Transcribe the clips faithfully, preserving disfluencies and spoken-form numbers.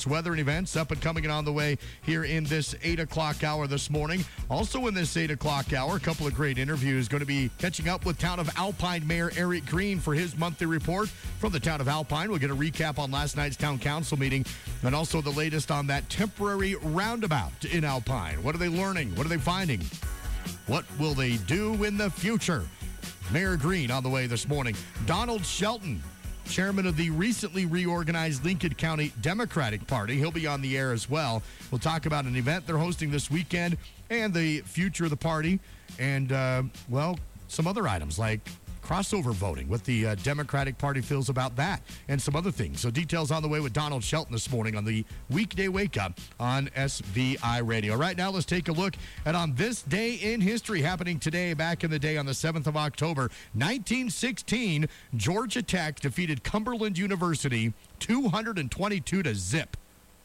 sports, weather, and events up and coming and on the way here in this eight o'clock hour this morning. Also in this eight o'clock hour, a couple of great interviews. Going to be catching up with Town of Alpine Mayor Eric Green for his monthly report from the Town of Alpine. We'll get a recap on last night's Town Council meeting and also the latest on that temporary roundabout in Alpine. What are they learning? What are they finding? What will they do in the future? Mayor Green on the way this morning. Donald Shelton, chairman of the recently reorganized Lincoln County Democratic Party. He'll be on the air as well. We'll talk about an event they're hosting this weekend and the future of the party and, uh, well, some other items like crossover voting, what the uh, Democratic Party feels about that, and some other things. So details on the way with Donald Shelton this morning on the Weekday Wake Up on S V I Radio. Right now, let's take a look at on this day in history happening today, back in the day on the seventh of October, nineteen sixteen, Georgia Tech defeated Cumberland University two hundred twenty-two to zip.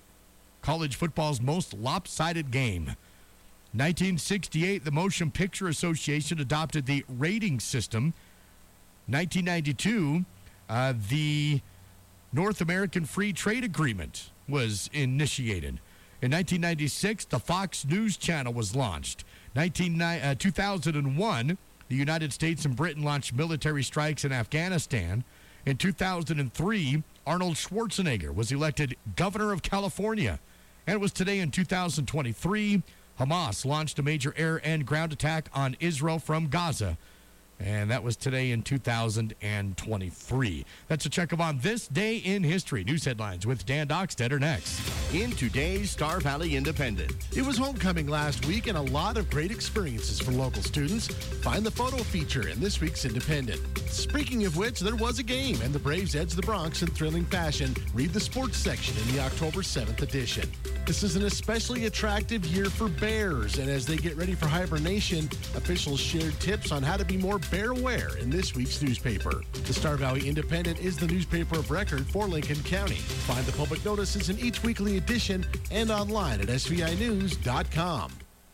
College football's most lopsided game. nineteen sixty-eight, the Motion Picture Association adopted the rating system. nineteen ninety-two, uh, the North American Free Trade Agreement was initiated. In nineteen ninety-six, the Fox News Channel was launched. nineteen, uh, two thousand one, the United States and Britain launched military strikes in Afghanistan. In two thousand three, Arnold Schwarzenegger was elected governor of California. And it was today in two thousand twenty-three, Hamas launched a major air and ground attack on Israel from Gaza. And that was today in two thousand twenty-three. That's a check of on this day in history. News headlines with Dan Dockstetter next. In today's Star Valley Independent. It was homecoming last week and a lot of great experiences for local students. Find the photo feature in this week's Independent. Speaking of which, there was a game and the Braves edged the Bronx in thrilling fashion. Read the sports section in the October seventh edition. This is an especially attractive year for bears, and as they get ready for hibernation, officials shared tips on how to be more bear aware in this week's newspaper. The Star Valley Independent is the newspaper of record for Lincoln County. Find the public notices in each weekly edition and online at S V I news dot com.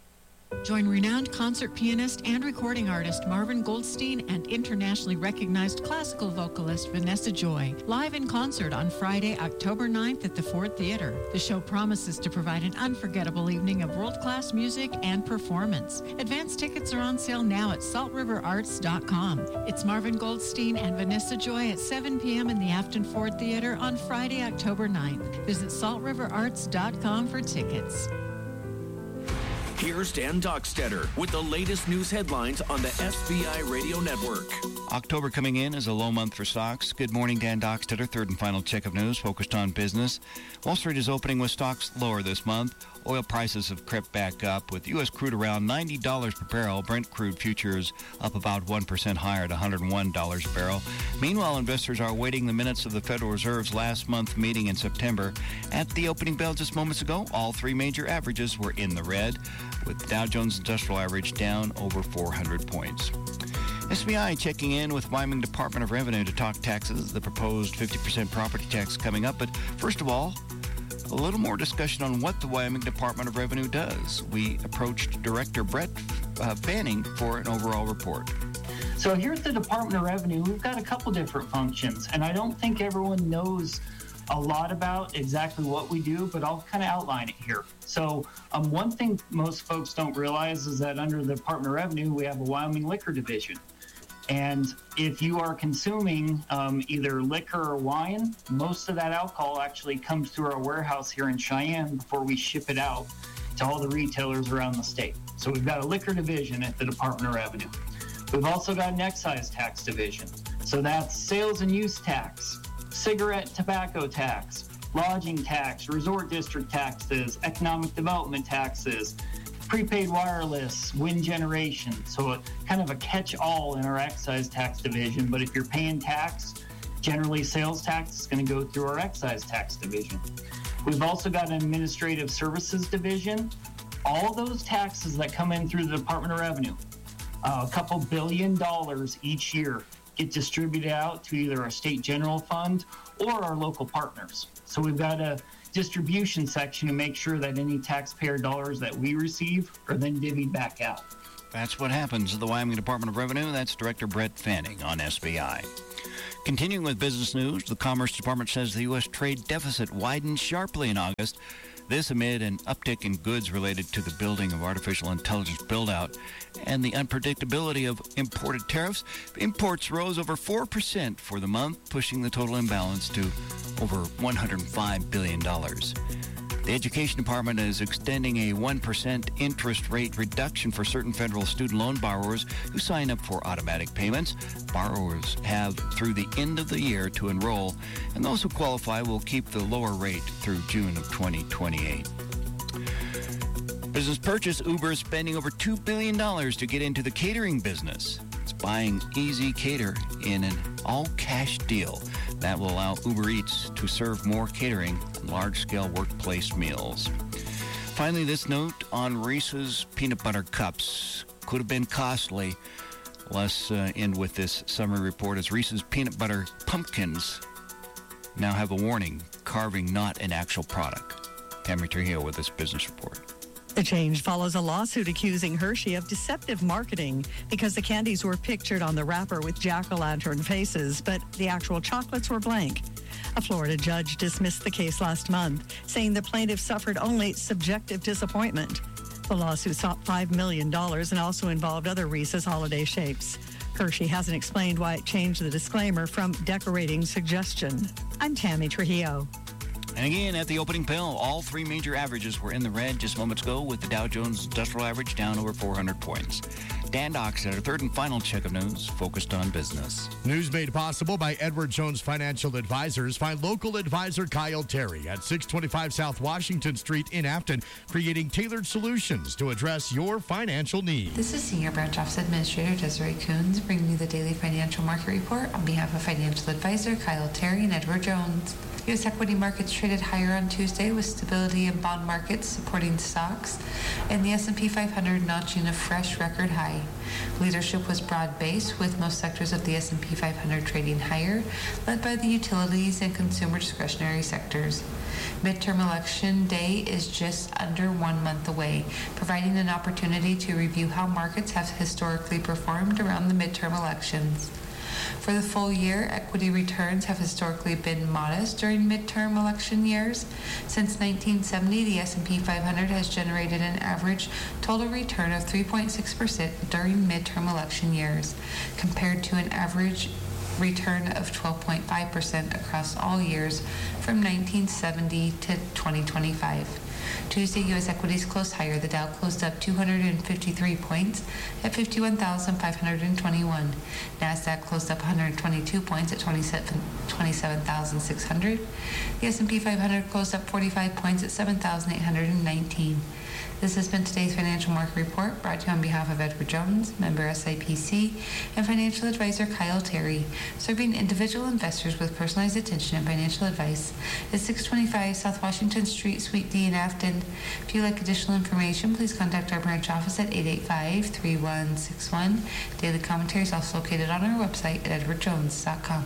Join renowned concert pianist and recording artist Marvin Goldstein and internationally recognized classical vocalist Vanessa Joy live in concert on Friday, October ninth at the Ford Theater. The show promises to provide an unforgettable evening of world-class music and performance. Advance tickets are on sale now at salt river arts dot com. It's Marvin Goldstein and Vanessa Joy at seven p.m. in the Afton Ford Theater on Friday, October ninth. Visit salt river arts dot com for tickets. Here's Dan Dockstetter with the latest news headlines on the S V I Radio Network. October coming in is a low month for stocks. Good morning, Dan Dockstetter. Third and final check of news focused on business. Wall Street is opening with stocks lower this month. Oil prices have crept back up with U S crude around ninety dollars per barrel. Brent crude futures up about one percent higher at one hundred one dollars a barrel. Meanwhile, investors are awaiting the minutes of the Federal Reserve's last month meeting in September. At the opening bell just moments ago, all three major averages were in the red, with the Dow Jones Industrial Average down over four hundred points. S V I checking in with Wyoming Department of Revenue to talk taxes, the proposed fifty percent property tax coming up. But first of all, a little more discussion on what the Wyoming Department of Revenue does. We approached Director Brett uh, Fanning for an overall report. So here at the Department of Revenue, we've got a couple different functions, and I don't think everyone knows a lot about exactly what we do, but I'll kind of outline it here. So um, one thing most folks don't realize is that under the Department of Revenue, we have a Wyoming Liquor Division. And if you are consuming um, either liquor or wine, most of that alcohol actually comes through our warehouse here in Cheyenne before we ship it out to all the retailers around the state. So we've got a liquor division at the Department of Revenue. We've also got an excise tax division. So that's sales and use tax, cigarette and tobacco tax, lodging tax, resort district taxes, economic development taxes, prepaid wireless, wind generation. So a, kind of a catch-all in our excise tax division. But if you're paying tax, generally sales tax is going to go through our excise tax division. We've also got an administrative services division. All those taxes that come in through the Department of Revenue, uh, a couple billion dollars each year, get distributed out to either our state general fund or our local partners. So we've got a distribution section to make sure that any taxpayer dollars that we receive are then divvied back out. That's what happens at the Wyoming Department of Revenue. That's Director Brett Fanning on S B I. Continuing with business news, the Commerce Department says the U S trade deficit widened sharply in August. This amid an uptick in goods related to the building of artificial intelligence build-out and the unpredictability of imported tariffs. Imports rose over four percent for the month, pushing the total imbalance to over one hundred five billion dollars. The Education Department is extending a one percent interest rate reduction for certain federal student loan borrowers who sign up for automatic payments. Borrowers have through the end of the year to enroll, and those who qualify will keep the lower rate through June of twenty twenty-eight. Business purchase, Uber is spending over two billion dollars to get into the catering business. It's buying Easy Cater in an all-cash deal that will allow Uber Eats to serve more catering and large-scale workplace meals. Finally, this note on Reese's Peanut Butter Cups. Could have been costly. Let's uh, end with this summary report as Reese's Peanut Butter Pumpkins now have a warning, carving not an actual product. Tammy Trujillo with this business report. The change follows a lawsuit accusing Hershey of deceptive marketing because the candies were pictured on the wrapper with jack-o'-lantern faces, but the actual chocolates were blank. A Florida judge dismissed the case last month, saying the plaintiff suffered only subjective disappointment. The lawsuit sought five million dollars and also involved other Reese's holiday shapes. Hershey hasn't explained why it changed the disclaimer from decorating suggestion. I'm Tammy Trujillo. And again, at the opening bell, all three major averages were in the red just moments ago, with the Dow Jones Industrial Average down over four hundred points. Dan Dockstader, third and final check of news, focused on business. News made possible by Edward Jones Financial Advisors. Find local advisor Kyle Terry at six twenty-five South Washington Street in Afton, creating tailored solutions to address your financial needs. This is Senior Branch Office Administrator Desiree Coons, bringing you the daily financial market report on behalf of financial advisor Kyle Terry and Edward Jones. U S equity markets traded higher on Tuesday with stability in bond markets supporting stocks and the S and P five hundred notching a fresh record high. Leadership was broad-based with most sectors of the S and P five hundred trading higher, led by the utilities and consumer discretionary sectors. Midterm election day is just under one month away, providing an opportunity to review how markets have historically performed around the midterm elections. For the full year, equity returns have historically been modest during midterm election years. Since nineteen seventy, the S and P five hundred has generated an average total return of three point six percent during midterm election years, compared to an average return of twelve point five percent across all years from nineteen seventy to twenty twenty-five. Tuesday, U S equities closed higher. The Dow closed up two hundred fifty-three points at fifty-one thousand five hundred twenty-one. NASDAQ closed up one hundred twenty-two points at twenty-seven thousand six hundred. The S and P five hundred closed up forty-five points at seven thousand eight hundred nineteen. This has been today's financial market report, brought to you on behalf of Edward Jones, member S I P C, and financial advisor Kyle Terry, serving individual investors with personalized attention and financial advice at six twenty-five South Washington Street, Suite D in Afton. If you'd like additional information, please contact our branch office at eight eight five, three one six one. Daily commentary is also located on our website at edward jones dot com.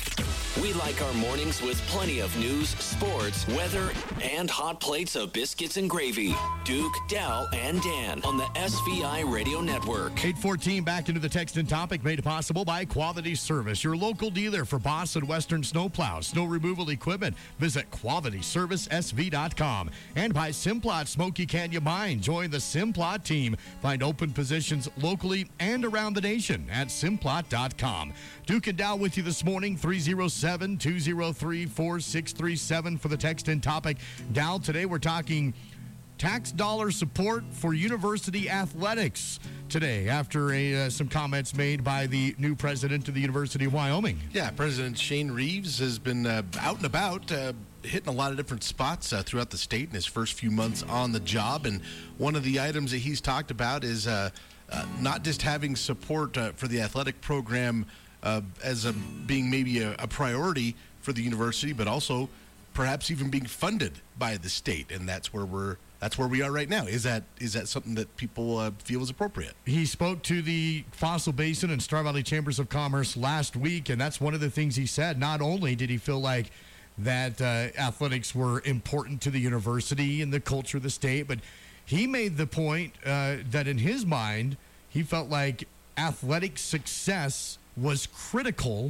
We like our mornings with plenty of news, sports, weather, and hot plates of biscuits and gravy. Duke, Dal, and Dan on the S V I Radio Network. eight fourteen, back into the text and topic, made possible by Quality Service, your local dealer for Boss and Western snowplows, snow removal equipment. Visit quality service s v dot com. And by Simplot Smoky Canyon Mine. Join the Simplot team. Find open positions locally and around the nation at simplot dot com. Duke and Dow with you this morning, three oh seven, two oh three, four six three seven for the text and topic. Dow, today we're talking tax dollar support for university athletics today after a, uh, some comments made by the new president of the University of Wyoming. Yeah, President Shane Reeves has been uh, out and about, uh, hitting a lot of different spots uh, throughout the state in his first few months on the job. And one of the items that he's talked about is uh, uh, not just having support uh, for the athletic program uh, as a, being maybe a, a priority for the university, but also perhaps even being funded by the state. And that's where we're That's where we are right now. Is that is that something that people uh, feel is appropriate? He spoke to the Fossil Basin and Star Valley Chambers of Commerce last week, and that's one of the things he said. Not only did he feel like that uh, athletics were important to the university and the culture of the state, but he made the point uh, that in his mind, he felt like athletic success was critical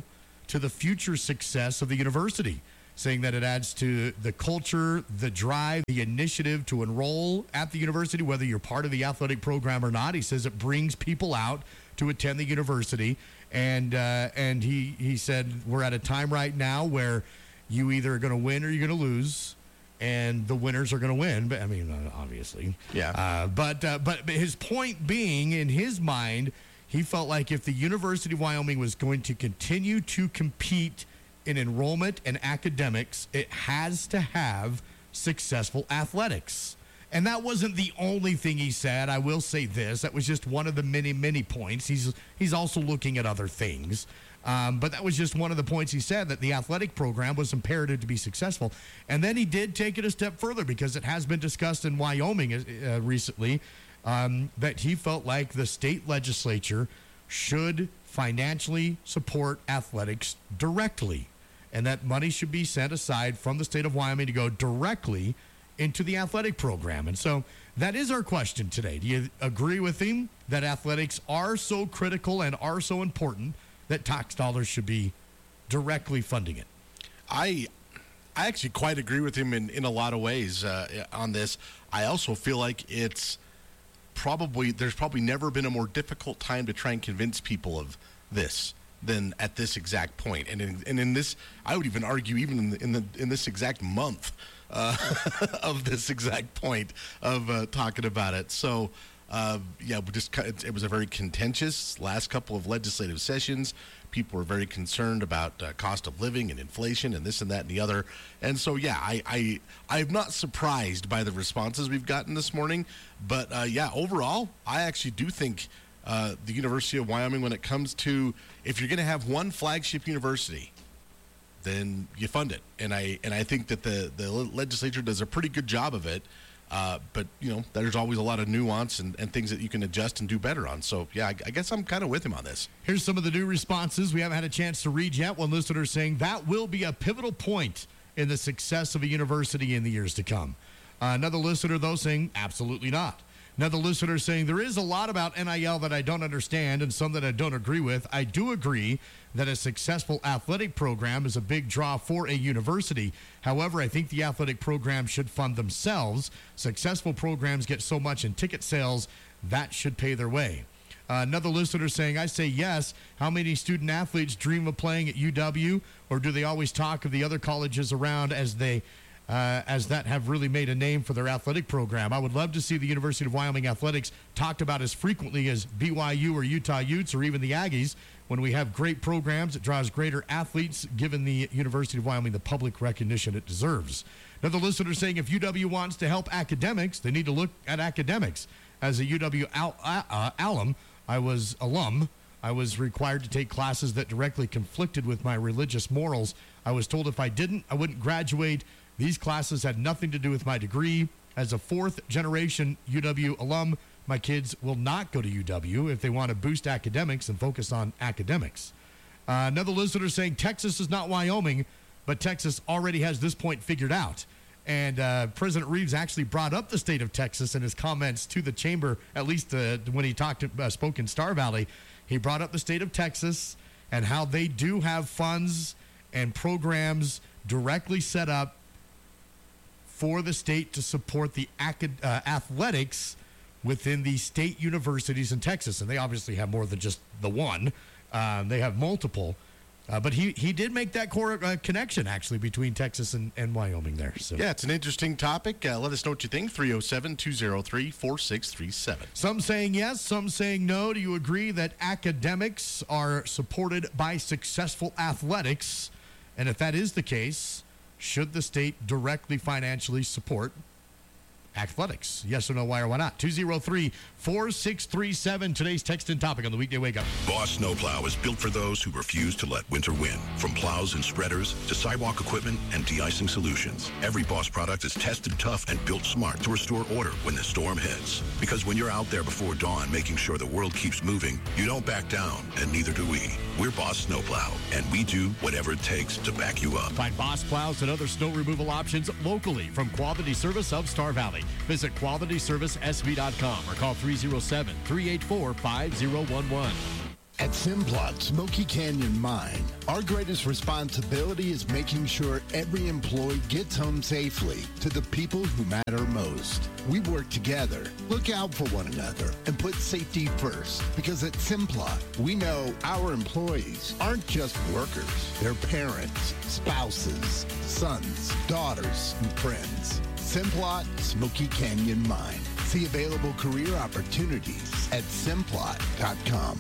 to the future success of the university, saying that it adds to the culture, the drive, the initiative to enroll at the university, whether you're part of the athletic program or not. He says it brings people out to attend the university. And uh, and he, he said we're at a time right now where you either are going to win or you're going to lose, and the winners are going to win. But I mean, obviously. Yeah. Uh, but, uh, but but his point being, in his mind, he felt like if the University of Wyoming was going to continue to compete in enrollment and academics, it has to have successful athletics. And that wasn't the only thing he said. I will say this. That was just one of the many, many points. He's he's also looking at other things. Um, but that was just one of the points he said, that the athletic program was imperative to be successful. And then he did take it a step further, because it has been discussed in Wyoming uh, recently um, that he felt like the state legislature should financially support athletics directly, and that money should be set aside from the state of Wyoming to go directly into the athletic program. And so that is our question today. Do you agree with him that athletics are so critical and are so important that tax dollars should be directly funding it? I I actually quite agree with him in, in a lot of ways uh, on this. I also feel like it's probably, there's probably never been a more difficult time to try and convince people of this than at this exact point. And in, and in this, I would even argue even in the, in, the, in this exact month uh, of this exact point of uh, talking about it. So, uh, yeah, we just it was a very contentious last couple of legislative sessions. People were very concerned about uh, cost of living and inflation and this and that and the other. And so, yeah, I, I, I'm not surprised by the responses we've gotten this morning. But, uh, yeah, overall, I actually do think uh, the University of Wyoming, when it comes to, if you're going to have one flagship university, then you fund it. And I and I think that the, the legislature does a pretty good job of it. Uh, but, you know, there's always a lot of nuance and, and things that you can adjust and do better on. So, yeah, I, I guess I'm kind of with him on this. Here's some of the new responses we haven't had a chance to read yet. One listener saying that will be a pivotal point in the success of a university in the years to come. Uh, another listener, though, saying absolutely not. Another listener saying there is a lot about N I L that I don't understand and some that I don't agree with. I do agree that a successful athletic program is a big draw for a university. However, I think the athletic program should fund themselves. Successful programs get so much in ticket sales, that should pay their way. Uh, another listener saying, I say yes. How many student athletes dream of playing at U W, or do they always talk of the other colleges around as they Uh, as that have really made a name for their athletic program? I would love to see the University of Wyoming athletics talked about as frequently as B Y U or Utah Utes or even the Aggies. When we have great programs, it draws greater athletes, given the University of Wyoming the public recognition it deserves. Another listener saying if U W wants to help academics, they need to look at academics. As a U W al- uh, alum, I was alum. I was required to take classes that directly conflicted with my religious morals. I was told if I didn't, I wouldn't graduate. These classes had nothing to do with my degree. As a fourth-generation U W alum, my kids will not go to U W if they want to boost academics and focus on academics. Uh, another listener saying Texas is not Wyoming, but Texas already has this point figured out. And uh, President Reeves actually brought up the state of Texas in his comments to the chamber, at least uh, when he talked, uh, spoke in Star Valley. He brought up the state of Texas and how they do have funds and programs directly set up for the state to support the acad- uh, athletics within the state universities in Texas. And they obviously have more than just the one. Um, they have multiple. Uh, but he, he did make that core uh, connection, actually, between Texas and, and Wyoming there. So yeah, it's an interesting topic. Uh, let us know what you think. three oh seven, two oh three, four six three seven. Some saying yes, some saying no. Do you agree that academics are supported by successful athletics? And if that is the case, should the state directly financially support athletics? Yes or no, why or why not? two oh three, four six three seven, today's text and topic on the Weekday Wake Up. Boss Snowplow is built for those who refuse to let winter win. From plows and spreaders to sidewalk equipment and de-icing solutions, every Boss product is tested tough and built smart to restore order when the storm hits. Because when you're out there before dawn making sure the world keeps moving, you don't back down, and neither do we. We're Boss Snowplow, and we do whatever it takes to back you up. Find Boss plows and other snow removal options locally from Quality Service of Star Valley. Visit quality service s v dot com or call three oh seven, three eight four, five oh one one. At Simplot Smoky Canyon Mine, our greatest responsibility is making sure every employee gets home safely to the people who matter most. We work together, look out for one another, and put safety first. Because at Simplot, we know our employees aren't just workers. They're parents, spouses, sons, daughters, and friends. Simplot Smoky Canyon Mine. See available career opportunities at simplot dot com.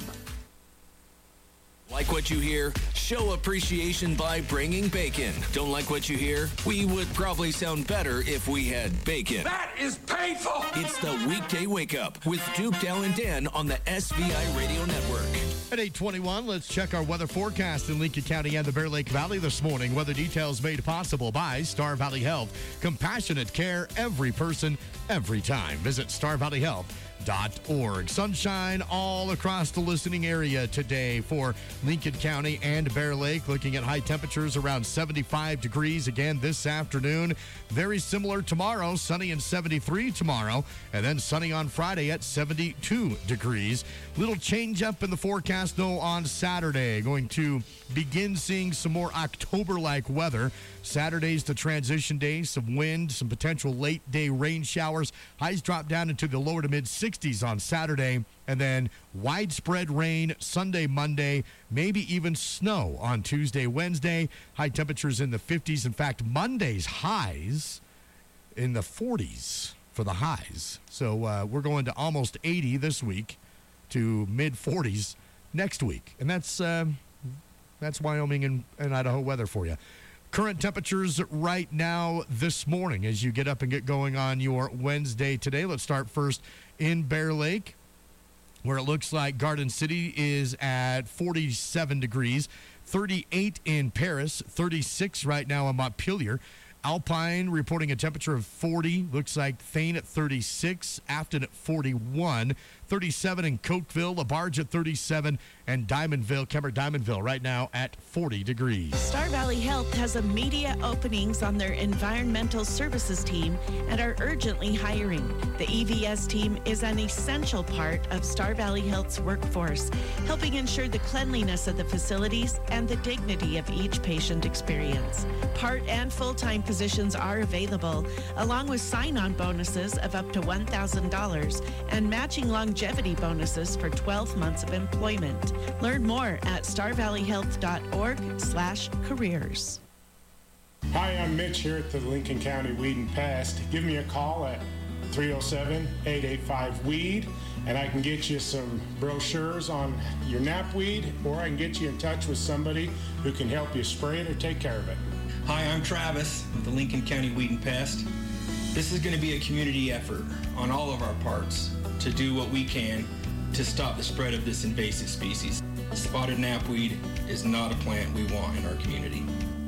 Like what you hear? Show appreciation by bringing bacon. Don't like what you hear? We would probably sound better if we had bacon. That is painful! It's the Weekday Wake Up with Duke, Dal, and Dan on the S V I Radio Network. At eight twenty-one, let's check our weather forecast in Lincoln County and the Bear Lake Valley this morning. Weather details made possible by Star Valley Health. Compassionate care, every person, every time. Visit star valley health dot org. Sunshine all across the listening area today for Lincoln County and Bear Lake. Looking at high temperatures around seventy-five degrees again this afternoon. Very similar tomorrow, sunny and seventy-three tomorrow, and then sunny on Friday at seventy-two degrees. Little change up in the forecast though on Saturday. Going to begin seeing some more October-like weather. Saturday's the transition day, some wind, some potential late day rain showers. Highs drop down into the lower to mid sixties on Saturday, and then widespread rain Sunday, Monday, maybe even snow on Tuesday, Wednesday. High temperatures in the fifties. In fact, Monday's highs in the forties for the highs. So uh, we're going to almost eighty this week to mid forties next week. And that's uh, that's Wyoming and, and Idaho weather for you. Current temperatures right now this morning as you get up and get going on your Wednesday today. Let's start first in Bear Lake, where it looks like Garden City is at forty-seven degrees, thirty-eight in Paris, thirty-six right now in Montpelier. Alpine reporting a temperature of forty. Looks like Thane at thirty-six, Afton at forty-one, thirty-seven in Cokeville, LaBarge at thirty-seven, and Diamondville, Kemper Diamondville right now at forty degrees. Star Valley Health has immediate openings on their environmental services team and are urgently hiring. The E V S team is an essential part of Star Valley Health's workforce, helping ensure the cleanliness of the facilities and the dignity of each patient experience. Part and full-time positions are available, along with sign-on bonuses of up to one thousand dollars and matching longevity bonuses for twelve months of employment. Learn more at star valley health dot org slash careers. Hi, I'm Mitch here at the Lincoln County Weed and Pest. Give me a call at three oh seven, eight eight five, weed, and I can get you some brochures on your knapweed, or I can get you in touch with somebody who can help you spray it or take care of it. Hi, I'm Travis with the Lincoln County Weed and Pest. This is going to be a community effort on all of our parts to do what we can to stop the spread of this invasive species. Spotted knapweed is not a plant we want in our community.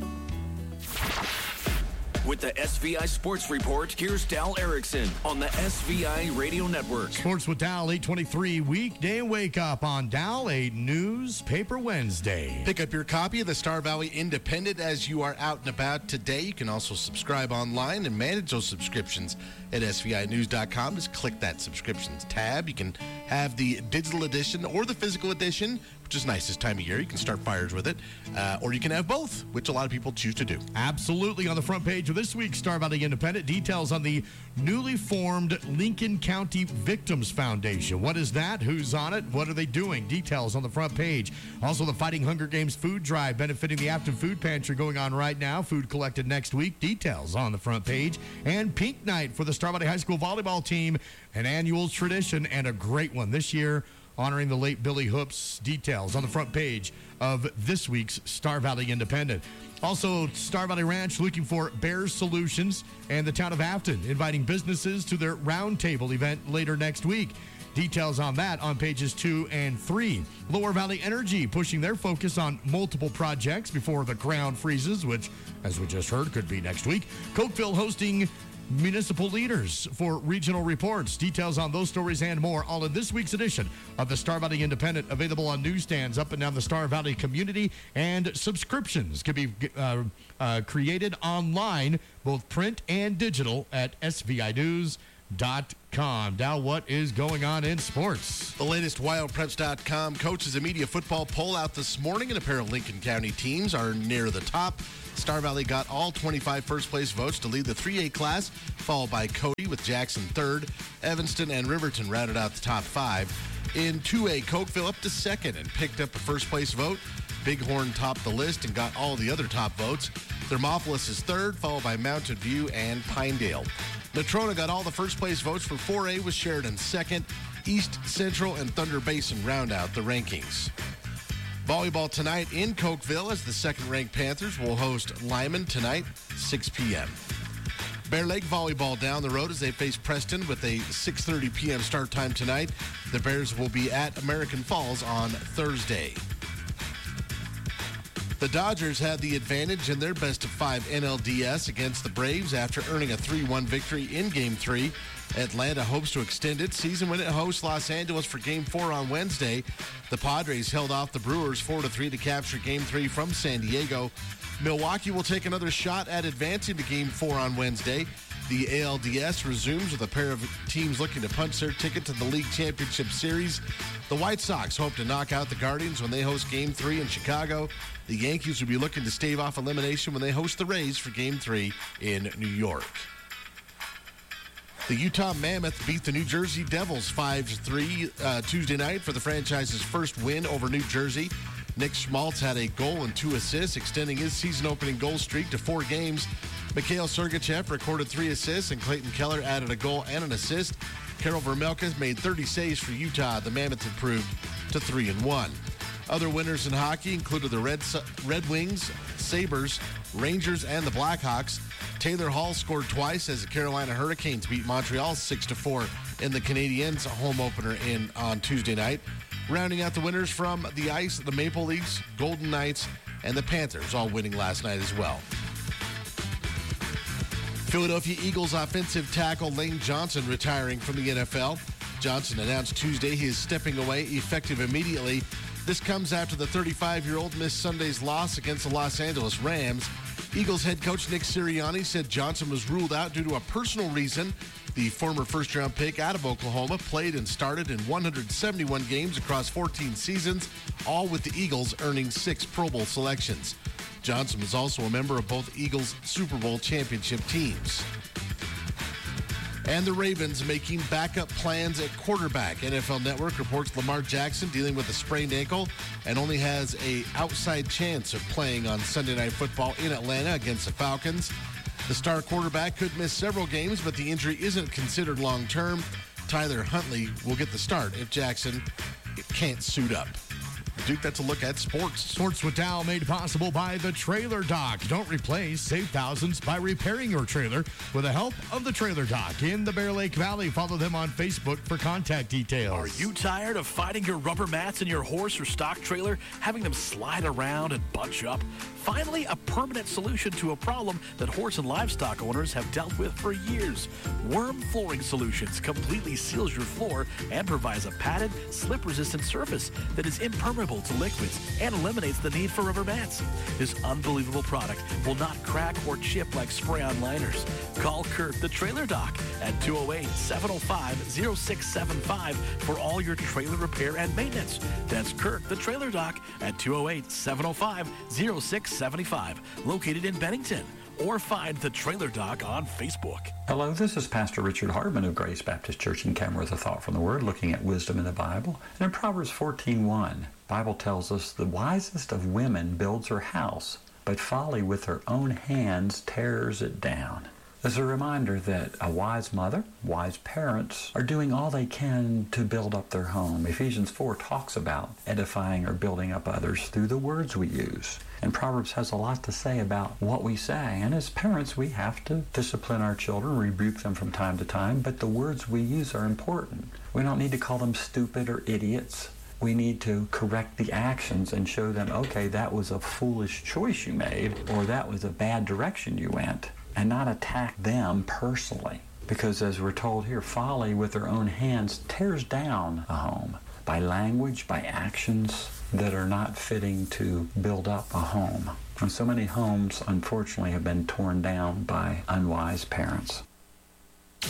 With the S V I Sports Report, here's Dal Erickson on the S V I Radio Network. Sports with Dal, eight twenty-three, weekday wake up on Dal, a Newspaper Wednesday. Pick up your copy of the Star Valley Independent as you are out and about today. You can also subscribe online and manage those subscriptions at S V I news dot com. Just click that subscriptions tab. You can have the digital edition or the physical edition, which is nice this time of year. You can start fires with it. Uh, or you can have both, which a lot of people choose to do. Absolutely. On the front page of this week's Star Valley Independent, details on the newly formed Lincoln County Victims Foundation. What is that? Who's on it? What are they doing? Details on the front page. Also, the Fighting Hunger Games food drive benefiting the Afton Food Pantry going on right now. Food collected next week. Details on the front page. And Pink Night for the Star Valley High School volleyball team, an annual tradition and a great one this year, honoring the late Billy Hoops. Details on the front page of this week's Star Valley Independent. Also, Star Valley Ranch looking for Bears Solutions, and the town of Afton inviting businesses to their roundtable event later next week. Details on that on pages two and three. Lower Valley Energy pushing their focus on multiple projects before the ground freezes, which, as we just heard, could be next week. Cokeville hosting municipal leaders for regional reports. Details on those stories and more all in this week's edition of the Star Valley Independent, available on newsstands up and down the Star Valley community, and subscriptions can be uh, uh, created online, both print and digital, at S V I news dot com. Now, what is going on in sports? The latest wild preps dot com coaches and media football poll out this morning, and a pair of Lincoln County teams are near the top. Star Valley got all twenty-five first-place votes to lead the three A class, followed by Cody with Jackson third. Evanston and Riverton rounded out the top five. In two A, Cokeville up to second and picked up a first-place vote. Bighorn topped the list and got all the other top votes. Thermopolis is third, followed by Mountain View and Pinedale. Natrona got all the first-place votes for four A with Sheridan second. East Central and Thunder Basin round out the rankings. Volleyball tonight in Cokeville as the second-ranked Panthers will host Lyman tonight, six p.m. Bear Lake Volleyball down the road as they face Preston with a six thirty p.m. start time tonight. The Bears will be at American Falls on Thursday. The Dodgers had the advantage in their best of five N L D S against the Braves after earning a three one victory in Game three. Atlanta hopes to extend its season when it hosts Los Angeles for Game four on Wednesday. The Padres held off the Brewers four to three to capture Game three from San Diego. Milwaukee will take another shot at advancing to Game four on Wednesday. The A L D S resumes with a pair of teams looking to punch their ticket to the League Championship Series. The White Sox hope to knock out the Guardians when they host Game three in Chicago. The Yankees will be looking to stave off elimination when they host the Rays for Game three in New York. The Utah Mammoth beat the New Jersey Devils five to three uh, Tuesday night for the franchise's first win over New Jersey. Nick Schmaltz had a goal and two assists, extending his season-opening goal streak to four games. Mikhail Sergachev recorded three assists, and Clayton Keller added a goal and an assist. Karol Vermelka made thirty saves for Utah. The Mammoth improved to three and one. Other winners in hockey included the Red, Red Wings, Sabres, Rangers, and the Blackhawks. Taylor Hall scored twice as the Carolina Hurricanes beat Montreal six to four in the Canadiens' home opener in on Tuesday night. Rounding out the winners from the ice, the Maple Leafs, Golden Knights, and the Panthers all winning last night as well. Philadelphia Eagles offensive tackle Lane Johnson retiring from the N F L. Johnson announced Tuesday he is stepping away effective immediately. This comes after the thirty-five-year-old missed Sunday's loss against the Los Angeles Rams. Eagles head coach Nick Sirianni said Johnson was ruled out due to a personal reason. The former first-round pick out of Oklahoma played and started in one hundred seventy-one games across fourteen seasons, all with the Eagles earning six Pro Bowl selections. Johnson was also a member of both Eagles' Super Bowl championship teams. And the Ravens making backup plans at quarterback. N F L Network reports Lamar Jackson dealing with a sprained ankle and only has an outside chance of playing on Sunday Night Football in Atlanta against the Falcons. The star quarterback could miss several games, but the injury isn't considered long-term. Tyler Huntley will get the start if Jackson can't suit up. Duke, that's a look at sports. Sports with Dow made possible by the Trailer Dock. Don't replace, save thousands by repairing your trailer with the help of the Trailer Dock in the Bear Lake Valley. Follow them on Facebook for contact details. Are you tired of fighting your rubber mats in your horse or stock trailer, having them slide around and bunch up? Finally, a permanent solution to a problem that horse and livestock owners have dealt with for years. Worm Flooring Solutions completely seals your floor and provides a padded, slip-resistant surface that is impermeable to liquids and eliminates the need for rubber mats. This unbelievable product will not crack or chip like spray-on liners. Call Kurt the Trailer Dock at two oh eight, seven oh five, oh six seven five for all your trailer repair and maintenance. That's Kurt the Trailer Dock at two oh eight, seven oh five, oh six seven five, located in Bennington. Or find the Trailer Dock on Facebook. Hello, this is Pastor Richard Hardman of Grace Baptist Church in Cameron with a thought from the Word, looking at wisdom in the Bible. And in Proverbs fourteen one, the Bible tells us, the wisest of women builds her house, but folly with her own hands tears it down. As a reminder that a wise mother, wise parents, are doing all they can to build up their home. Ephesians four talks about edifying or building up others through the words we use. And Proverbs has a lot to say about what we say. And as parents, we have to discipline our children, rebuke them from time to time, but the words we use are important. We don't need to call them stupid or idiots. We need to correct the actions and show them, okay, that was a foolish choice you made, or that was a bad direction you went, and not attack them personally. Because as we're told here, folly with her own hands tears down a home by language, by actions that are not fitting to build up a home. And so many homes, unfortunately, have been torn down by unwise parents.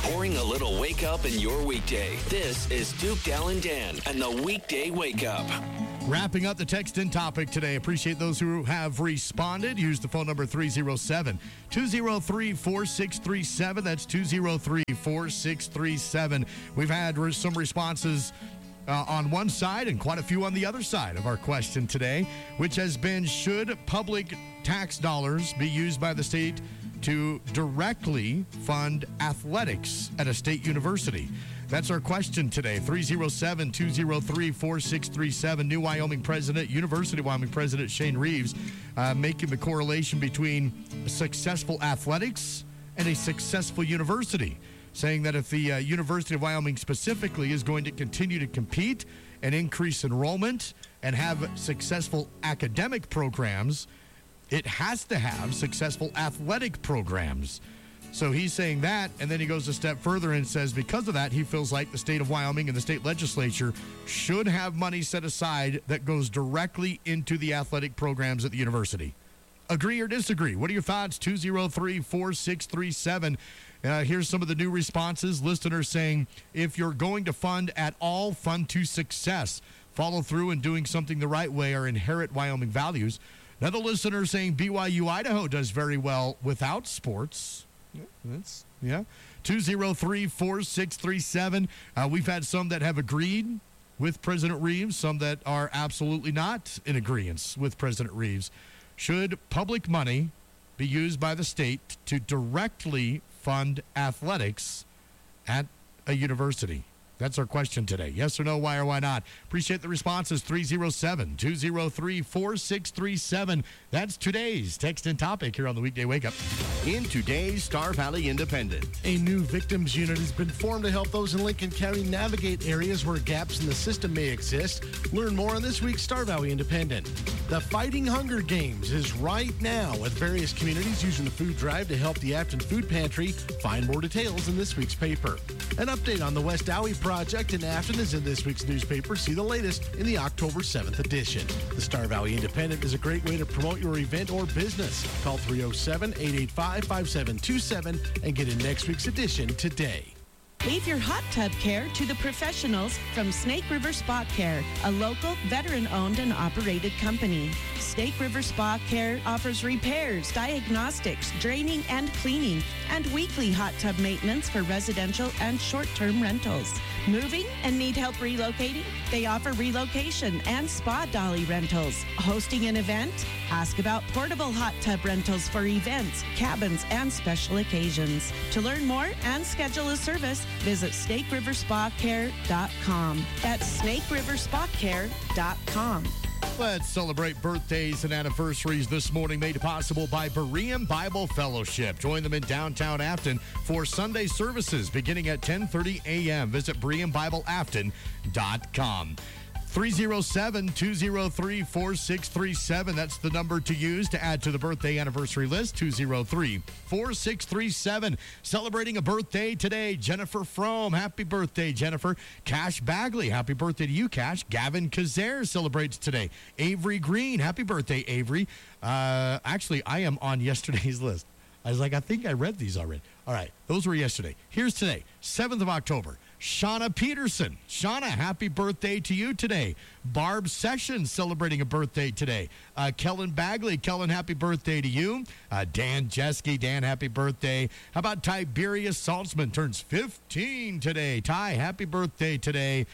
pouring a little wake up in your weekday. This is Duke, Dal, and Dan and the Weekday Wake Up. Wrapping up the text in topic today. Appreciate those who have responded. Use the phone number three oh seven, two oh three, four six three seven. That's two oh three, four six three seven. We've had some responses Uh, on one side and quite a few on the other side of our question today, which has been, should public tax dollars be used by the state to directly fund athletics at a state university? That's our question today. three oh seven, two oh three, four six three seven. New Wyoming President, University of Wyoming President Shane Reeves uh, making the correlation between successful athletics and a successful university, saying that if the uh, University of Wyoming specifically is going to continue to compete and increase enrollment and have successful academic programs, it has to have successful athletic programs. So he's saying that, and then he goes a step further and says because of that, he feels like the state of Wyoming and the state legislature should have money set aside that goes directly into the athletic programs at the university. Agree or disagree? What are your thoughts? two oh three, four six three seven. Uh, here's some of the new responses. Listeners saying, if you're going to fund at all, fund to success. Follow through and doing something the right way are inherent Wyoming values. Another listener saying B Y U Idaho does very well without sports. Yeah, that's, yeah. two oh three, four six three seven. Uh, we've had some that have agreed with President Reeves, some that are absolutely not in agreement with President Reeves. Should public money be used by the state to directly fund athletics at a university? That's our question today. Yes or no, why or why not? Appreciate the responses. three oh seven, two oh three, four six three seven. That's today's text and topic here on the Weekday Wake Up. In today's Star Valley Independent. A new victims unit has been formed to help those in Lincoln County navigate areas where gaps in the system may exist. Learn more on this week's Star Valley Independent. The Fighting Hunger Games is right now with various communities using the food drive to help the Afton Food Pantry. Find more details in this week's paper. An update on the West Dowie project in Afton is in this week's newspaper. See the latest in the October seventh edition. The Star Valley Independent is a great way to promote your event or business. Call three oh seven, eight eight five, five seven two seven and get in next week's edition today. Leave your hot tub care to the professionals from Snake River Spa Care, a local veteran-owned and operated company. Snake River Spa Care offers repairs, diagnostics, draining and cleaning, and weekly hot tub maintenance for residential and short-term rentals. Moving and need help relocating? They offer relocation and spa dolly rentals. Hosting an event? Ask about portable hot tub rentals for events, cabins, and special occasions. To learn more and schedule a service, visit snake river spa care dot com. That's snake river spa care dot com. Let's celebrate birthdays and anniversaries this morning, made possible by Berean Bible Fellowship. Join them in downtown Afton for Sunday services beginning at ten thirty a.m. Visit berean bible afton dot com. three oh seven, two oh three, four six three seven. That's the number to use to add to the birthday anniversary list. two oh three, four six three seven. Celebrating a birthday today, Jennifer Frome. Happy birthday, Jennifer. Cash Bagley. Happy birthday to you, Cash. Gavin Kazare celebrates today. Avery Green. Happy birthday, Avery. Uh, actually, I am on yesterday's list. I was like, I think I read these already. All right, those were yesterday. Here's today, seventh of October. Shauna Peterson. Shauna, happy birthday to you today. Barb Sessions celebrating a birthday today. Uh, Kellen Bagley. Kellen, happy birthday to you. Uh, Dan Jeske. Dan, happy birthday. How about Tiberius Saltzman? Turns fifteen today. Ty, happy birthday today.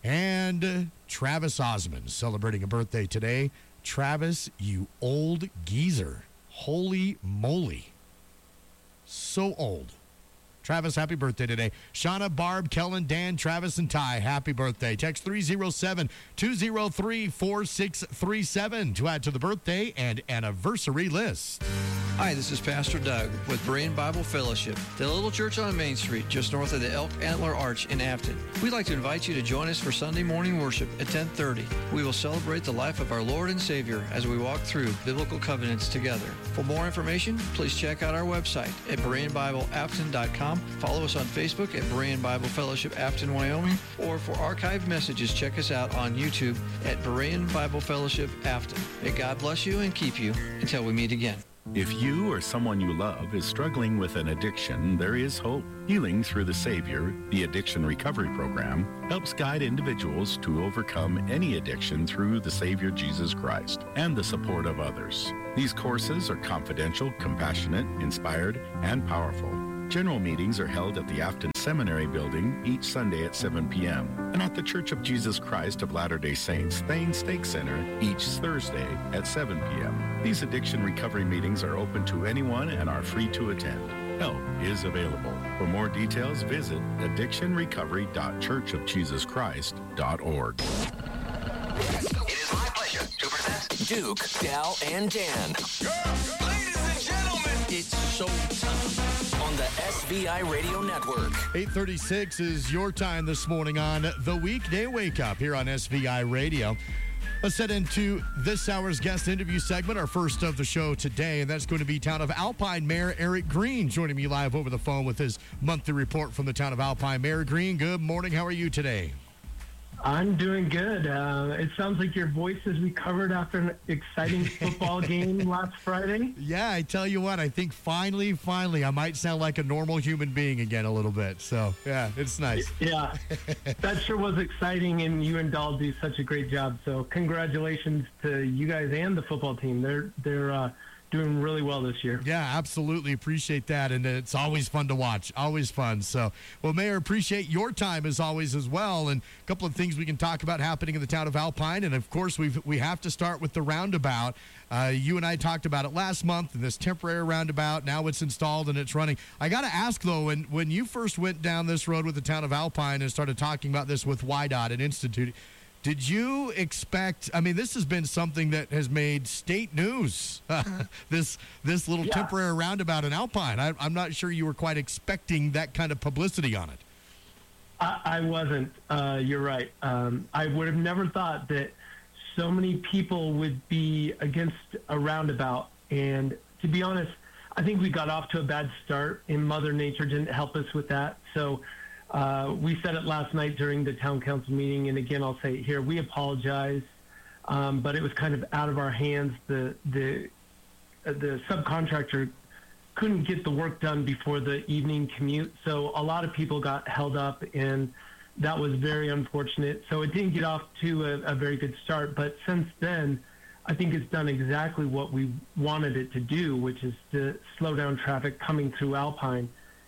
And uh, Travis Osmond celebrating a birthday today. Travis, you old geezer. Holy moly. So old. Travis, happy birthday today. Shauna, Barb, Kellen, Dan, Travis, and Ty, happy birthday. Text three oh seven, two oh three, four six three seven to add to the birthday and anniversary list. Hi, this is Pastor Doug with Berean Bible Fellowship, the little church on Main Street, just north of the Elk Antler Arch in Afton. We'd like to invite you to join us for Sunday morning worship at ten thirty. We will celebrate the life of our Lord and Savior as we walk through biblical covenants together. For more information, please check out our website at berean bible afton dot com. Follow us on Facebook at Berean Bible Fellowship Afton, Wyoming, or for archived messages, check us out on YouTube at Berean Bible Fellowship Afton. May God bless you and keep you until we meet again. If you or someone you love is struggling with an addiction, there is hope. Healing Through the Savior, the Addiction Recovery Program, helps guide individuals to overcome any addiction through the Savior Jesus Christ and the support of others. These courses are confidential, compassionate, inspired, and powerful. General meetings are held at the Afton Seminary Building each Sunday at seven p.m. and at the Church of Jesus Christ of Latter-day Saints Thane Stake Center each Thursday at seven p.m. These addiction recovery meetings are open to anyone and are free to attend. Help is available. For more details, visit addiction recovery dot church of jesus christ dot org. It is my pleasure to present Duke, Dal, and Dan. Ladies and gentlemen, it's showtime on the S V I Radio Network. eight thirty-six is your time this morning on the Weekday Wake Up here on S V I Radio. Let's head into this hour's guest interview segment, our first of the show today, and that's going to be Town of Alpine Mayor Eric Green joining me live over the phone with his monthly report from the Town of Alpine. Mayor Green, good morning. How are you today? I'm doing good. Uh, it sounds like your voice is recovered after an exciting football game last Friday. Yeah, I tell you what, I think finally, finally, I might sound like a normal human being again a little bit. So, yeah, it's nice. Yeah, that sure was exciting, and you and Dahl do such a great job. So congratulations to you guys and the football team. They're, they're uh, doing really well this year. Yeah, absolutely. Appreciate that. And it's always fun to watch. Always fun. So, well, Mayor, appreciate your time as always as well. And a couple of things we can talk about happening in the town of Alpine. And, of course, we we have to start with the roundabout. Uh, you and I talked about it last month, and this temporary roundabout. Now it's installed and it's running. I got to ask, though, when, when you first went down this road with the town of Alpine and started talking about this with Y DOT and Institute, did you expect, I mean, this has been something that has made state news, uh, this this little Yeah. temporary roundabout in Alpine. I, I'm not sure you were quite expecting that kind of publicity on it. I, I wasn't. Uh, you're right. Um, I would have never thought that so many people would be against a roundabout. And to be honest, I think we got off to a bad start, and Mother Nature didn't help us with that. So uh, we said it last night during the town council meeting, and again, I'll say it here. We apologize, um, but it was kind of out of our hands. The the uh, the subcontractor couldn't get the work done before the evening commute, so a lot of people got held up, and that was very unfortunate. So it didn't get off to a, a very good start, but since then, I think it's done exactly what we wanted it to do, which is to slow down traffic coming through Alpine.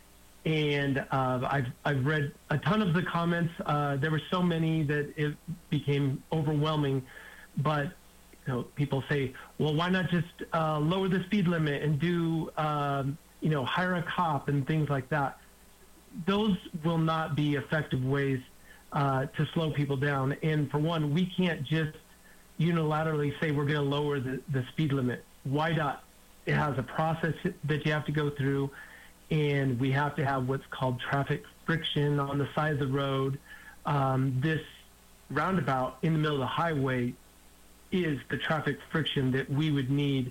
And uh, I've I've read a ton of the comments. Uh, there were so many that it became overwhelming, but you know, people say, well, why not just uh, lower the speed limit and do, um, you know, hire a cop and things like that. Those will not be effective ways uh, to slow people down. And for one, we can't just unilaterally say we're going to lower the, the speed limit. Y DOT, it has a process that you have to go through, and we have to have what's called traffic friction on the side of the road. Um, this roundabout in the middle of the highway is the traffic friction that we would need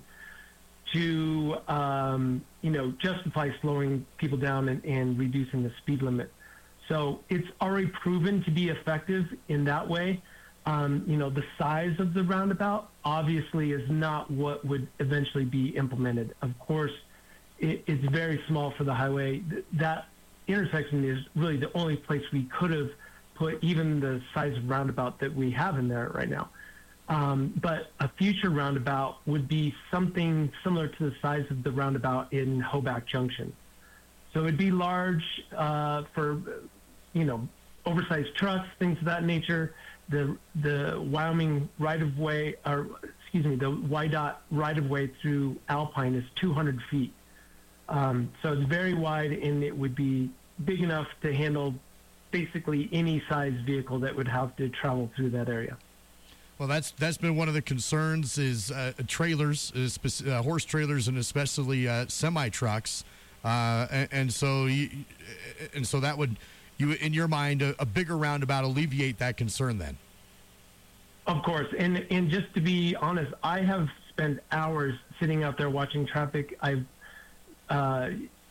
to, um, you know, justify slowing people down and, and reducing the speed limit. So it's already proven to be effective in that way. Um, you know, the size of the roundabout obviously is not what would eventually be implemented. Of course, it, it's very small for the highway. Th- that intersection is really the only place we could have put even the size of roundabout that we have in there right now. Um, but a future roundabout would be something similar to the size of the roundabout in Hoback Junction. So it'd be large uh, for, you know, oversized trucks, things of that nature. The the Wyoming right-of-way, or excuse me, the Y DOT right-of-way through Alpine is two hundred feet. Um, so it's very wide, and it would be big enough to handle basically any size vehicle that would have to travel through that area. Well, that's that's been one of the concerns is uh, trailers, is spec- uh, horse trailers, and especially uh, semi trucks, uh, and, and so you, and so that would, you in your mind, a, a bigger roundabout alleviate that concern then. Of course, and and just to be honest, I have spent hours sitting out there watching traffic. I've uh,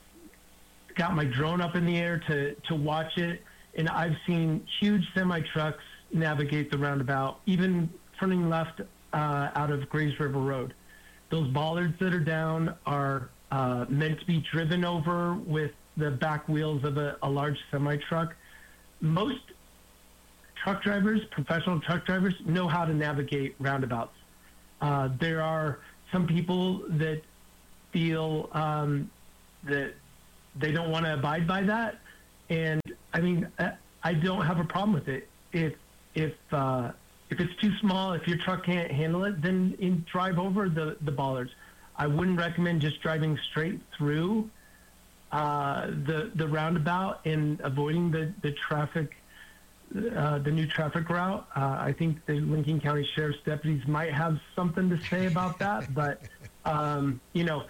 got my drone up in the air to to watch it, and I've seen huge semi trucks navigate the roundabout, even turning left uh, out of Grays River Road. those bollards that are down are uh, meant to be driven over with the back wheels of a, a large semi-truck. Most truck drivers, professional truck drivers, know how to navigate roundabouts. Uh, there are some people that feel um, that they don't want to abide by that, and I mean, I don't have a problem with it. If if uh, if it's too small, if your truck can't handle it, then in, drive over the the bollards. I wouldn't recommend just driving straight through uh, the the roundabout and avoiding the the traffic. Uh, the new traffic route. Uh, I think the Lincoln County Sheriff's deputies might have something to say about that, but um, you know,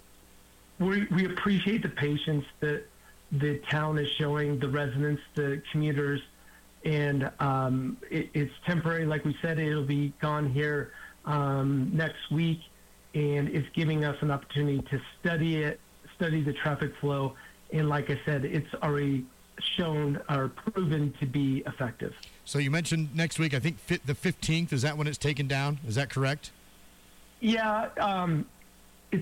we we appreciate the patience that the town is showing the residents, the commuters, and um, it, it's temporary. Like we said, it'll be gone here um, next week, and it's giving us an opportunity to study it, study the traffic flow, and like I said, it's already shown or proven to be effective. So you mentioned next week, I think fit the fifteenth, is that when it's taken down? Is that correct? Yeah, um, it's.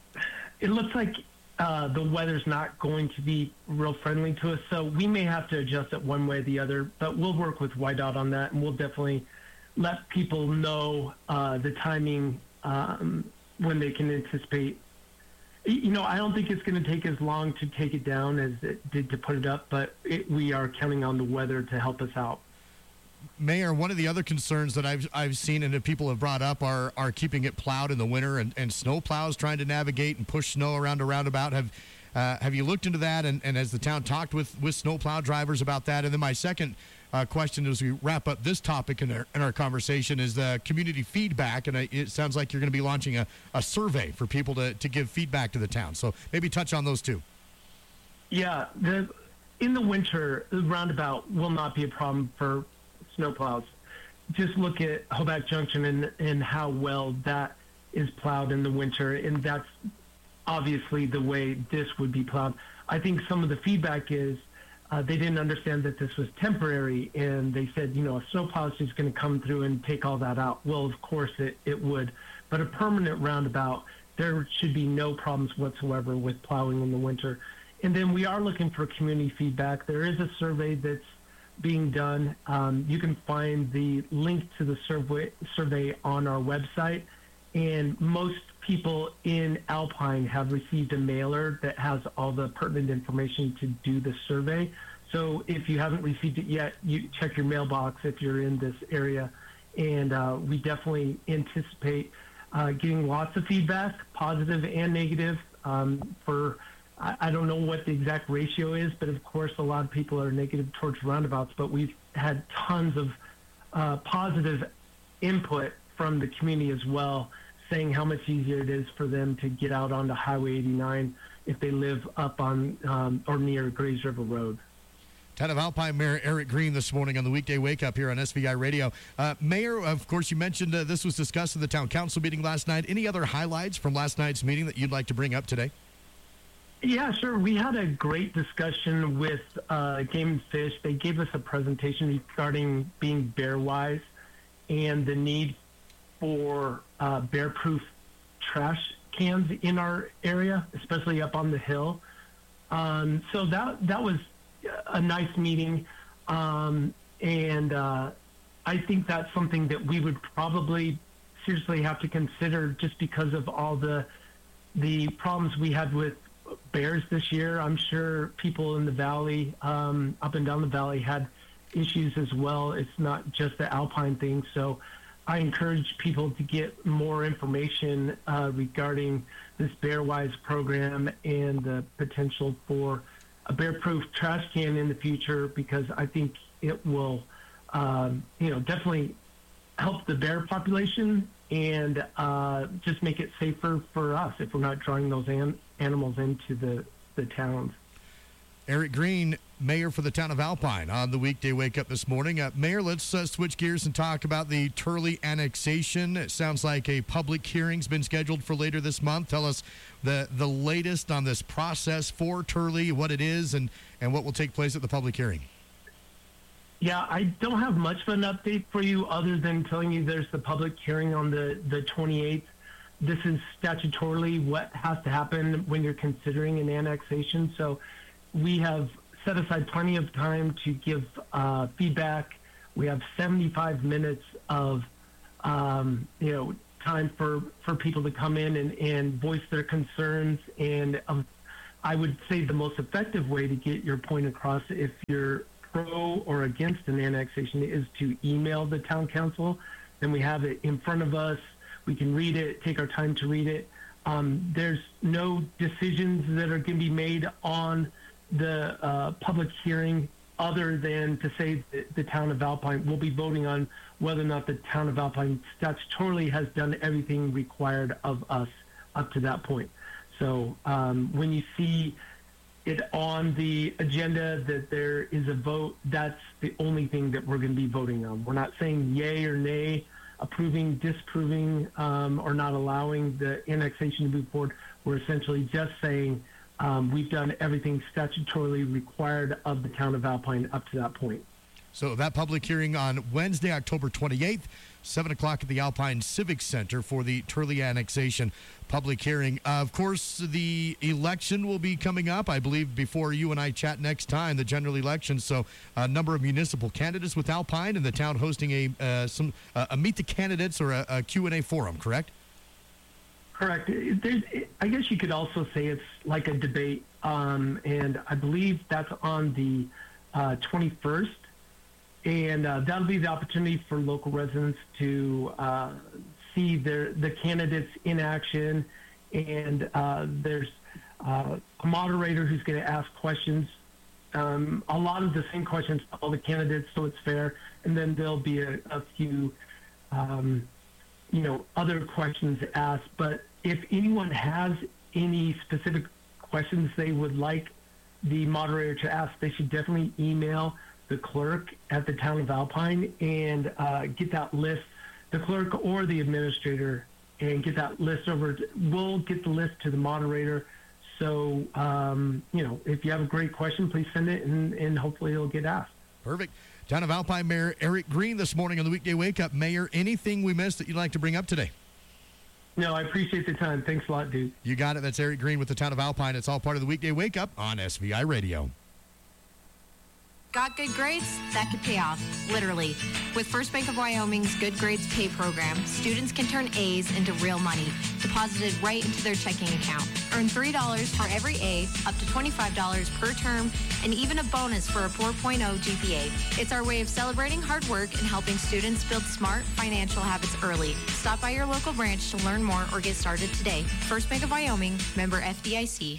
It looks like uh, the weather's not going to be real friendly to us, so we may have to adjust it one way or the other, but we'll work with Y DOT on that, and we'll definitely let people know uh, the timing um, when they can anticipate. You know, I don't think it's going to take as long to take it down as it did to put it up, but it, we are counting on the weather to help us out. Mayor, one of the other concerns that I've I've seen and that people have brought up are are keeping it plowed in the winter and, and snow plows trying to navigate and push snow around a roundabout. Have uh, have you looked into that? And, and has the town talked with, with snow plow drivers about that? And then my second uh, question as we wrap up this topic in our, in our conversation is the community feedback. And it sounds like you're going to be launching a, a survey for people to, to give feedback to the town. So maybe touch on those two. Yeah, the, in the winter, the roundabout will not be a problem for snowplows. Just look at Hoback Junction and, and how well that is plowed in the winter, and that's obviously the way this would be plowed. I think some of the feedback is uh, they didn't understand that this was temporary, and they said, you know, a snowplow is just going to come through and take all that out. Well, of course it, it would, but a permanent roundabout, there should be no problems whatsoever with plowing in the winter. And then we are looking for community feedback. There is a survey that's being done. Um, you can find the link to the survey, survey on our website, and most people in Alpine have received a mailer that has all the pertinent information to do the survey. So if you haven't received it yet, you check your mailbox if you're in this area, and uh, we definitely anticipate uh, getting lots of feedback, positive and negative, um, for I don't know what the exact ratio is, but of course a lot of people are negative towards roundabouts, but we've had tons of uh, positive input from the community as well, saying how much easier it is for them to get out onto Highway eighty-nine if they live up on um, or near Grays River Road. Town of Alpine Mayor Eric Green this morning on the weekday wake up here on S V I Radio. Uh, Mayor, of course, you mentioned uh, this was discussed in the town council meeting last night. Any other highlights from last night's meeting that you'd like to bring up today? Yeah, sure. We had a great discussion with uh, Game and Fish. They gave us a presentation regarding being bear-wise and the need for uh, bear-proof trash cans in our area, especially up on the hill. Um, so that that was a nice meeting, um, and uh, I think that's something that we would probably seriously have to consider just because of all the the problems we had with bears this year. I'm sure people in the valley, um, up and down the valley, had issues as well. It's not just the Alpine thing. So I encourage people to get more information uh, regarding this Bearwise program and the potential for a bear-proof trash can in the future, because I think it will, um, you know, definitely help the bear population and uh, just make it safer for us if we're not drawing those an- animals into the, the towns. Eric Green, Mayor for the town of Alpine, on the weekday wake up this morning. Uh, Mayor, let's uh, switch gears and talk about the Turley annexation. It sounds like a public hearing's been scheduled for later this month. Tell us the, the latest on this process for Turley, what it is, and, and what will take place at the public hearing. Yeah, I don't have much of an update for you other than telling you there's the public hearing on the, the twenty-eighth. this is statutorily what has to happen when you're considering an annexation. So we have set aside plenty of time to give uh, feedback. We have seventy-five minutes of, um, you know, time for, for people to come in and, and voice their concerns. And um, I would say the most effective way to get your point across, if you're pro or against an annexation, is to email the town council. Then we have it in front of us. We can read it, take our time to read it. Um, there's no decisions that are going to be made on the uh, public hearing other than to say that the town of Alpine will be voting on whether or not the town of Alpine statutorily has done everything required of us up to that point. So um, when you see it on the agenda that there is a vote, that's the only thing that we're going to be voting on. We're not saying yay or nay, approving, disproving, um, or not allowing the annexation to move forward. We're essentially just saying um, we've done everything statutorily required of the town of Alpine up to that point. So that public hearing on Wednesday, October twenty-eighth, seven o'clock at the Alpine Civic Center for the Turley annexation public hearing. Uh, of course, the election will be coming up, I believe, before you and I chat next time, the general election. So a number of municipal candidates with Alpine and the town hosting a uh, some uh, a Meet the Candidates or a, a Q and A forum, correct? Correct. There's, I guess you could also say it's like a debate, um, and I believe that's on the uh, twenty-first. And uh, that'll be the opportunity for local residents to uh, see their, the candidates in action. And uh, there's uh, a moderator who's going to ask questions, um, a lot of the same questions to all the candidates, so it's fair. And then there'll be a, a few, um, you know, other questions asked. But if anyone has any specific questions they would like the moderator to ask, they should definitely email the clerk at the town of Alpine and uh, get that list, the clerk or the administrator, and get that list over. To, we'll get the list to the moderator. So, um, you know, if you have a great question, please send it, and, and hopefully it'll get asked. Perfect. Town of Alpine Mayor Eric Green this morning on the Weekday Wake Up. Mayor, anything we missed that you'd like to bring up today? No, I appreciate the time. Thanks a lot, dude. You got it. That's Eric Green with the Town of Alpine. It's all part of the Weekday Wake Up on S V I Radio. Got good grades? That could pay off, literally. With First Bank of Wyoming's Good Grades Pay program, students can turn A's into real money, deposited right into their checking account. Earn three dollars for every A, up to twenty-five dollars per term, and even a bonus for a four point oh G P A. It's our way of celebrating hard work and helping students build smart financial habits early. Stop by your local branch to learn more or get started today. First Bank of Wyoming, member F D I C.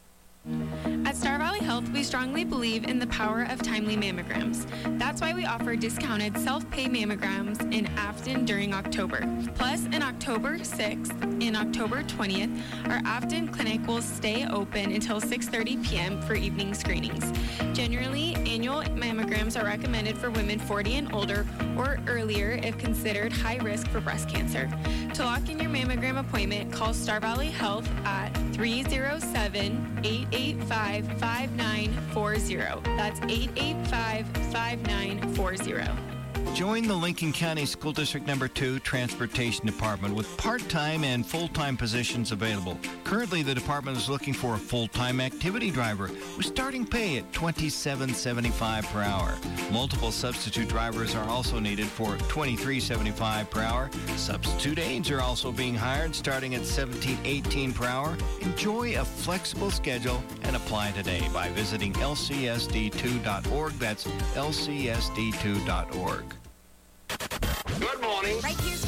At Star Valley Health, we strongly believe in the power of timely mammograms. That's why we offer discounted self-pay mammograms in Afton during October. Plus, on October sixth and October twentieth, our Afton clinic will stay open until six thirty p.m. for evening screenings. Generally, annual mammograms are recommended for women forty and older or earlier if considered high risk for breast cancer. To lock in your mammogram appointment, call Star Valley Health at three oh seven, eight eight five, five nine four zero. That's eight eight five, five nine four zero. Join the Lincoln County School District Number two Transportation Department with part-time and full-time positions available. Currently, the department is looking for a full-time activity driver with starting pay at twenty-seven seventy-five per hour. Multiple substitute drivers are also needed for twenty-three seventy-five per hour. Substitute aides are also being hired starting at seventeen eighteen per hour. Enjoy a flexible schedule and apply today by visiting L C S D two dot org. That's L C S D two dot org. Good morning. Right here's